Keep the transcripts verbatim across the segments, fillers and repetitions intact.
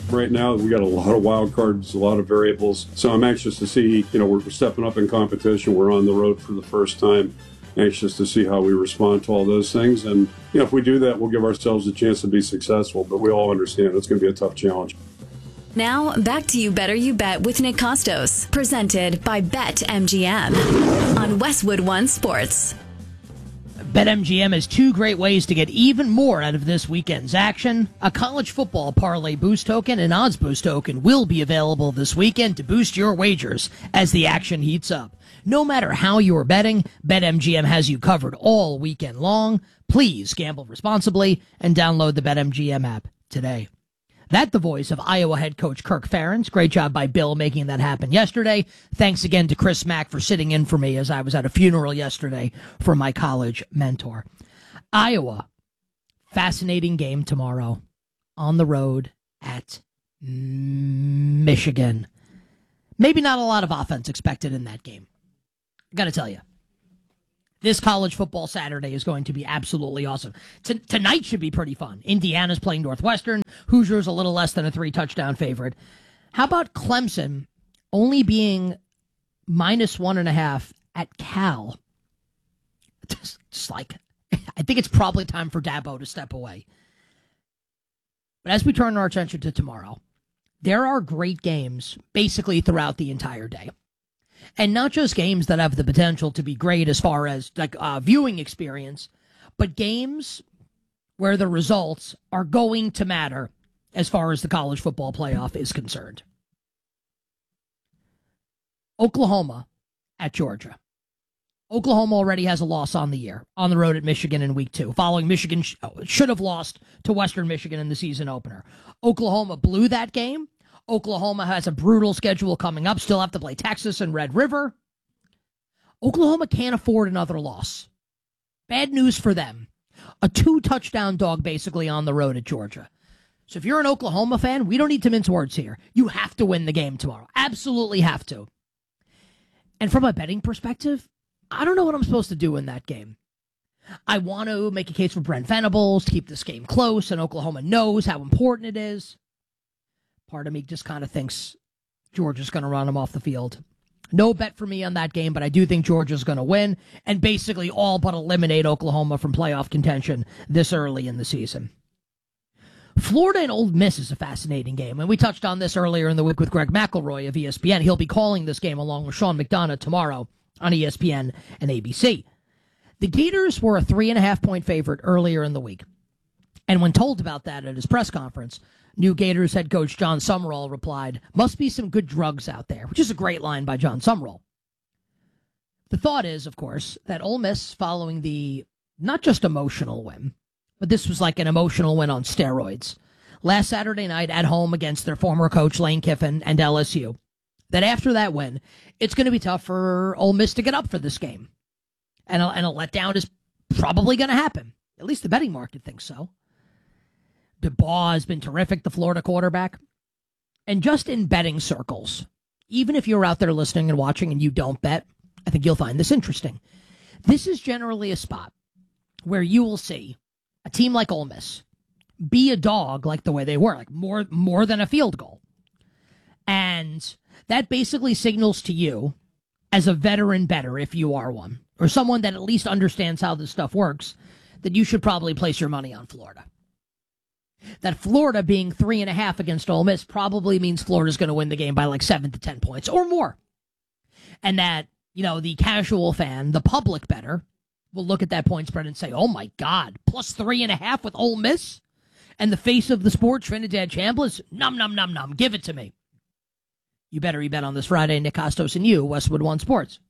Right now, we got a lot of wild cards, a lot of variables. So I'm anxious to see, you know, we're stepping up in competition. We're on the road for the first time. Anxious to see how we respond to all those things. And, you know, if we do that, we'll give ourselves a chance to be successful. But we all understand it's going to be a tough challenge. Now, back to You Better You Bet with Nick Costos, presented by BetMGM on Westwood One Sports. BetMGM has two great ways to get even more out of this weekend's action. A college football parlay boost token and odds boost token will be available this weekend to boost your wagers as the action heats up. No matter how you're betting, BetMGM has you covered all weekend long. Please gamble responsibly and download the BetMGM app today. That the voice of Iowa head coach Kirk Ferentz. Great job by Bill making that happen yesterday. Thanks again to Chris Mack for sitting in for me as I was at a funeral yesterday for my college mentor. Iowa, fascinating game tomorrow on the road at Michigan. Maybe not a lot of offense expected in that game. I got to tell you. This college football Saturday is going to be absolutely awesome. T- tonight should be pretty fun. Indiana's playing Northwestern. Hoosiers a little less than a three-touchdown favorite. How about Clemson only being minus one and a half at Cal? Just, just like, I think it's probably time for Dabo to step away. But as we turn our attention to tomorrow, there are great games basically throughout the entire day. And not just games that have the potential to be great as far as like uh, viewing experience, but games where the results are going to matter as far as the college football playoff is concerned. Oklahoma at Georgia. Oklahoma already has a loss on the year, on the road at Michigan in week two, following Michigan sh- should have lost to Western Michigan in the season opener. Oklahoma blew that game. Oklahoma has a brutal schedule coming up. Still have to play Texas and Red River. Oklahoma can't afford another loss. Bad news for them. A two-touchdown dog basically on the road at Georgia. So if you're an Oklahoma fan, we don't need to mince words here. You have to win the game tomorrow. Absolutely have to. And from a betting perspective, I don't know what I'm supposed to do in that game. I want to make a case for Brent Venables to keep this game close, and Oklahoma knows how important it is. Part of me just kind of thinks Georgia's going to run them off the field. No bet for me on that game, but I do think Georgia's going to win and basically all but eliminate Oklahoma from playoff contention this early in the season. Florida and Ole Miss is a fascinating game, and we touched on this earlier in the week with Greg McElroy of E S P N. He'll be calling this game along with Sean McDonough tomorrow on E S P N and A B C. The Gators were a three and a half point favorite earlier in the week, and when told about that at his press conference, new Gators head coach John Summerall replied, "Must be some good drugs out there," which is a great line by John Summerall. The thought is, of course, that Ole Miss, following the not just emotional win, but this was like an emotional win on steroids, last Saturday night at home against their former coach Lane Kiffin and L S U, that after that win, it's going to be tough for Ole Miss to get up for this game. And a, and a letdown is probably going to happen. At least the betting market thinks so. DeBaugh has been terrific, the Florida quarterback. And just in betting circles, even if you're out there listening and watching and you don't bet, I think you'll find this interesting. This is generally a spot where you will see a team like Ole Miss be a dog like the way they were, like more, more than a field goal. And that basically signals to you, as a veteran bettor, if you are one, or someone that at least understands how this stuff works, that you should probably place your money on Florida. That Florida being three and a half against Ole Miss probably means Florida's going to win the game by like seven to ten points or more. And that, you know, the casual fan, the public bettor, will look at that point spread and say, oh my God, plus three and a half with Ole Miss? And the face of the sport, Trinidad Chambliss, num, num, num, num, give it to me. You better be bet on this Friday, Nick Costos and you, Westwood One Sports.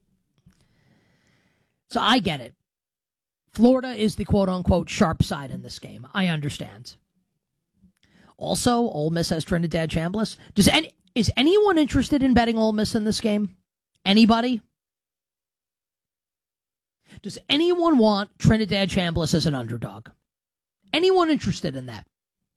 So I get it. Florida is the quote-unquote sharp side in this game. I understand. Also, Ole Miss has Trinidad Chambliss. Does any, is anyone interested in betting Ole Miss in this game? Anybody? Does anyone want Trinidad Chambliss as an underdog? Anyone interested in that?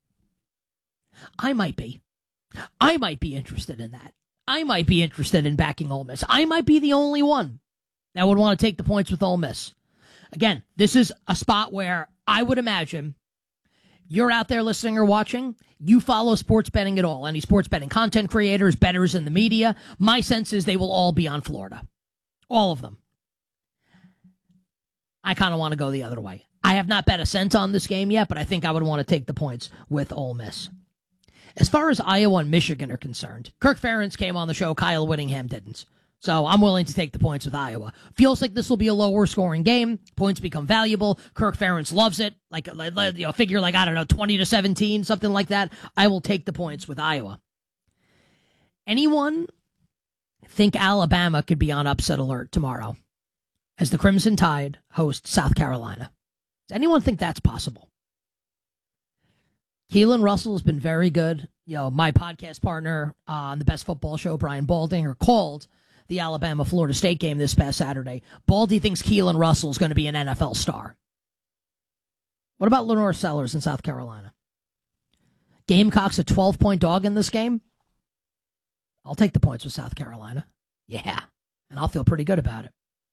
I might be. I might be interested in that. I might be interested in backing Ole Miss. I might be the only one that would want to take the points with Ole Miss. Again, this is a spot where I would imagine You're out there listening or watching, you follow sports betting at all. Any sports betting content creators, bettors in the media, my sense is they will all be on Florida. All of them. I kind of want to go the other way. I have not bet a cent on this game yet, but I think I would want to take the points with Ole Miss. As far as Iowa and Michigan are concerned, Kirk Ferentz came on the show, Kyle Whittingham didn't. So I'm willing to take the points with Iowa. Feels like this will be a lower scoring game. Points become valuable. Kirk Ferentz loves it. Like, you know, figure like, I don't know, twenty to seventeen, something like that. I will take the points with Iowa. Anyone think Alabama could be on upset alert tomorrow as the Crimson Tide host South Carolina? Does anyone think that's possible? Keelan Russell has been very good. You know, my podcast partner on the Best Football Show, Brian Baldinger, called the Alabama-Florida State game this past Saturday. Baldy thinks Keelan Russell is going to be an N F L star. What about Lenore Sellers in South Carolina? Gamecocks a twelve-point dog in this game? I'll take the points with South Carolina. Yeah, and I'll feel pretty good about it.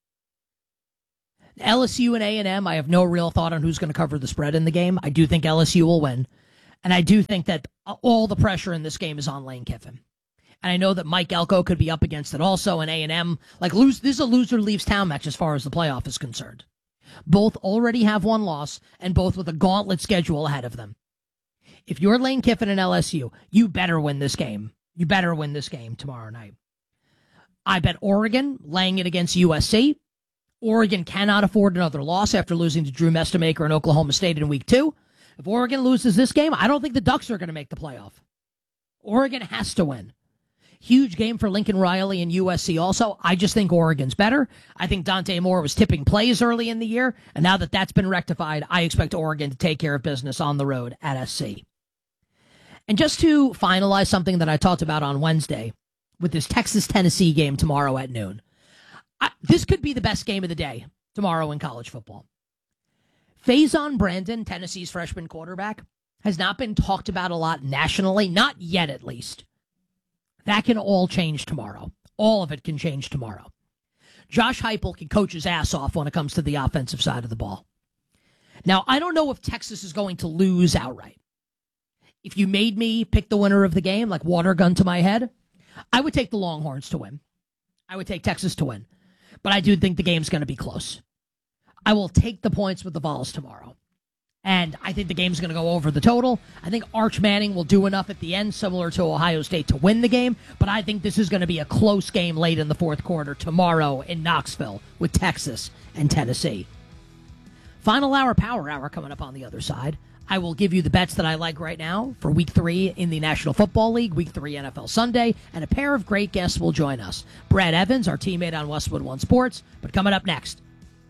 L S U and A and M, I have no real thought on who's going to cover the spread in the game. I do think L S U will win. And I do think that all the pressure in this game is on Lane Kiffin. And I know that Mike Elko could be up against it also, and A and M. Like, lose, this is a loser leaves town match as far as the playoff is concerned. Both already have one loss, and both with a gauntlet schedule ahead of them. If you're Lane Kiffin and L S U, you better win this game. You better win this game tomorrow night. I bet Oregon laying it against U S C. Oregon cannot afford another loss after losing to Drew Mestamaker and Oklahoma State in week two. If Oregon loses this game, I don't think the Ducks are going to make the playoff. Oregon has to win. Huge game for Lincoln Riley and U S C also. I just think Oregon's better. I think Dante Moore was tipping plays early in the year, and now that that's been rectified, I expect Oregon to take care of business on the road at S C. And just to finalize something that I talked about on Wednesday with this Texas-Tennessee game tomorrow at noon, I, this could be the best game of the day tomorrow in college football. Faison Brandon, Tennessee's freshman quarterback, has not been talked about a lot nationally, not yet at least. That can all change tomorrow. All of it can change tomorrow. Josh Heupel can coach his ass off when it comes to the offensive side of the ball. Now, I don't know if Texas is going to lose outright. If you made me pick the winner of the game, like water gun to my head, I would take the Longhorns to win. I would take Texas to win. But I do think the game's going to be close. I will take the points with the Vols tomorrow. And I think the game's going to go over the total. I think Arch Manning will do enough at the end, similar to Ohio State, to win the game. But I think this is going to be a close game late in the fourth quarter tomorrow in Knoxville with Texas and Tennessee. Final hour, power hour coming up on the other side. I will give you the bets that I like right now for week three in the National Football League, week three N F L Sunday, and a pair of great guests will join us. Brad Evans, our teammate on Westwood One Sports. But coming up next,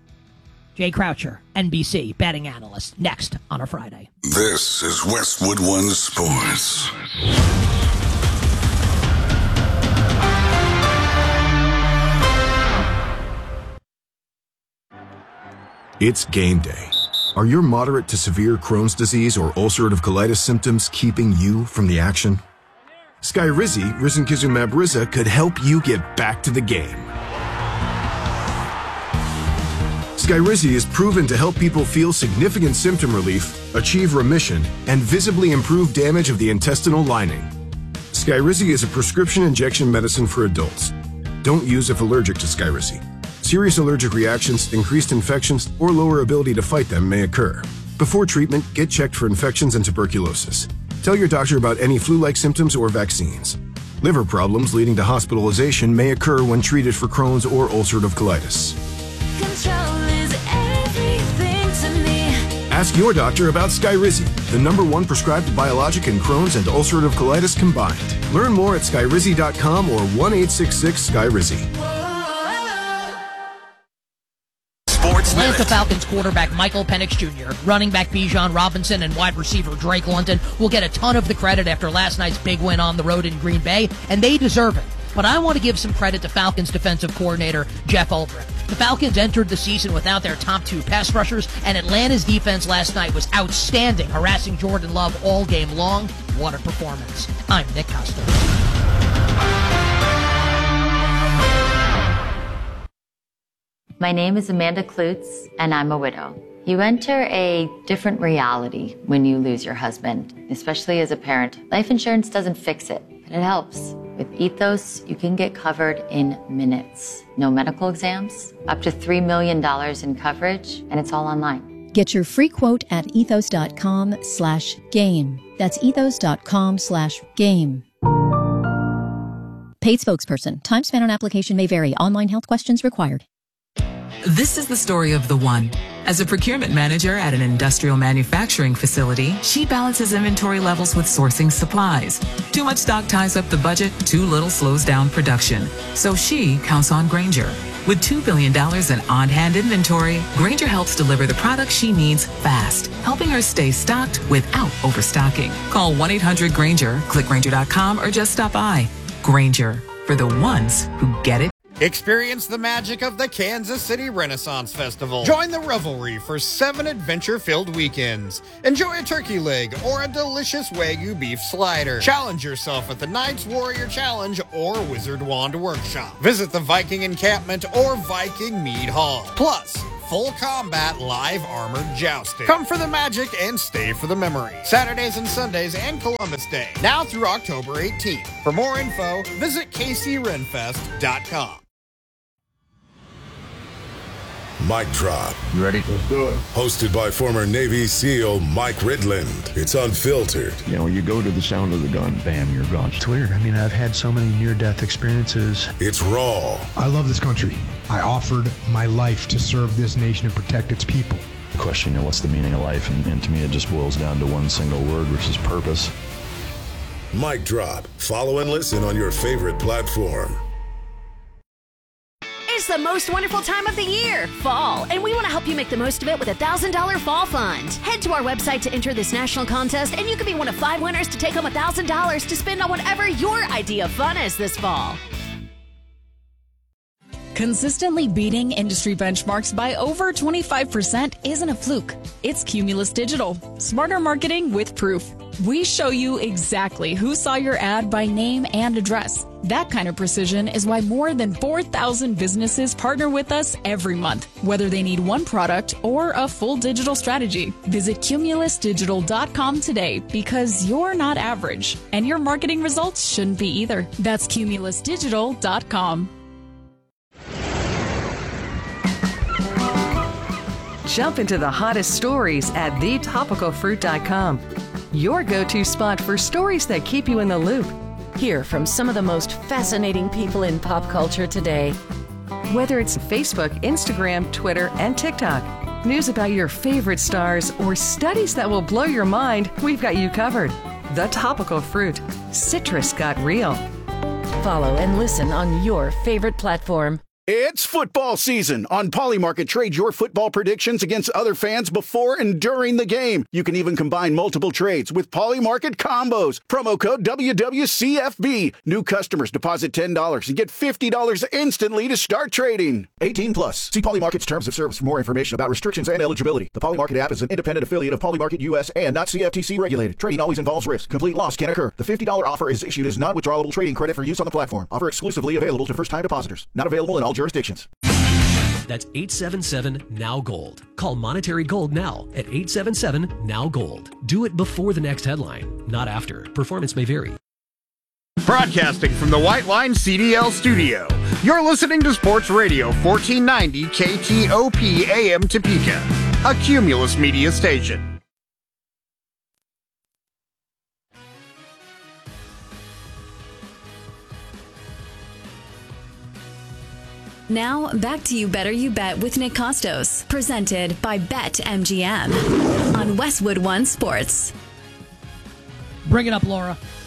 Jay Croucher, N B C betting analyst, next on a Friday. This is Westwood One Sports. It's game day. Are your moderate to severe Crohn's disease or ulcerative colitis symptoms keeping you from the action? Skyrizi, risankizumab Riza, could help you get back to the game. Skyrizi is proven to help people feel significant symptom relief, achieve remission, and visibly improve damage of the intestinal lining. Skyrizi is a prescription injection medicine for adults. Don't use if allergic to Skyrizi. Serious allergic reactions, increased infections, or lower ability to fight them may occur. Before treatment, get checked for infections and tuberculosis. Tell your doctor about any flu-like symptoms or vaccines. Liver problems leading to hospitalization may occur when treated for Crohn's or ulcerative colitis. Control is everything to me. Ask your doctor about Skyrizi, the number one prescribed biologic in Crohn's and ulcerative colitis combined. Learn more at skyrizi dot com or one eight six six Skyrizi. Atlanta Falcons quarterback Michael Penix Junior, running back Bijan Robinson, and wide receiver Drake London will get a ton of the credit after last night's big win on the road in Green Bay, and they deserve it. But I want to give some credit to Falcons defensive coordinator Jeff Ulbrich. The Falcons entered the season without their top two pass rushers, and Atlanta's defense last night was outstanding, harassing Jordan Love all game long. What a performance. I'm Nick Costa. My name is Amanda Klutz, and I'm a widow. You enter a different reality when you lose your husband, especially as a parent. Life insurance doesn't fix it, but it helps. With Ethos, you can get covered in minutes. No medical exams, up to three million dollars in coverage, and it's all online. Get your free quote at ethos.com slash game. That's ethos.com slash game. Paid spokesperson. Time spent on application may vary. Online health questions required. This is the story of the one. As a procurement manager at an industrial manufacturing facility, she balances inventory levels with sourcing supplies. Too much stock ties up the budget, too little slows down production. So she counts on Grainger. With two billion dollars in on-hand inventory, Grainger helps deliver the products she needs fast, helping her stay stocked without overstocking. Call one eight hundred Grainger, click Grainger dot com, or just stop by. Grainger, for the ones who get it. Experience the magic of the Kansas City Renaissance Festival. Join the revelry for seven adventure-filled weekends. Enjoy a turkey leg or a delicious Wagyu beef slider. Challenge yourself at the Knights Warrior Challenge or Wizard Wand Workshop. Visit the Viking Encampment or Viking Mead Hall. Plus, full combat live armored jousting. Come for the magic and stay for the memory. Saturdays and Sundays and Columbus Day. Now through October eighteenth. For more info, visit k c renfest dot com. Mic Drop. You ready? Let's do it. Hosted by former Navy SEAL Mike Ridland. It's unfiltered. You know, you go to the sound of the gun, bam, you're gone. It's weird. I mean, I've had so many near-death experiences. It's raw. I love this country. I offered my life to serve this nation and protect its people. The question, you know, what's the meaning of life? And, and to me, it just boils down to one single word, which is purpose. Mic Drop. Follow and listen on your favorite platform. It's the most wonderful time of the year, fall, and we want to help you make the most of it with a one thousand dollars Fall Fund. Head to our website to enter this national contest, and you can be one of five winners to take home one thousand dollars to spend on whatever your idea of fun is this fall. Consistently beating industry benchmarks by over twenty-five percent isn't a fluke. It's Cumulus Digital. Smarter marketing with proof. We show you exactly who saw your ad by name and address. That kind of precision is why more than four thousand businesses partner with us every month, whether they need one product or a full digital strategy. Visit cumulus digital dot com today because you're not average, and your marketing results shouldn't be either. That's cumulus digital dot com. Jump into the hottest stories at the topical fruit dot com. Your go-to spot for stories that keep you in the loop. Hear from some of the most fascinating people in pop culture today. Whether it's Facebook, Instagram, Twitter, and TikTok, news about your favorite stars, or studies that will blow your mind, we've got you covered. The Topical Fruit. Citrus got real. Follow and listen on your favorite platform. It's football season. On Polymarket, trade your football predictions against other fans before and during the game. You can even combine multiple trades with Polymarket combos. Promo code W W C F B. New customers deposit ten dollars and get fifty dollars instantly to start trading. eighteen plus. See Polymarket's terms of service for more information about restrictions and eligibility. The Polymarket app is an independent affiliate of Polymarket U S and not C F T C regulated. Trading always involves risk. Complete loss can occur. The fifty dollars offer is issued as non-withdrawable trading credit for use on the platform. Offer exclusively available to first-time depositors. Not available in all jurisdictions. That's eight seven seven, N O W Gold. Call Monetary Gold now at eight seven seven, N O W Gold. Do it before the next headline, not after. Performance may vary. Broadcasting from the White Line C D L studio, you're listening to Sports Radio fourteen ninety K T O P A M Topeka, a Cumulus Media station. Now, back to You Better You Bet with Nick Costos, presented by BetMGM on Westwood One Sports. Bring it up, Laura.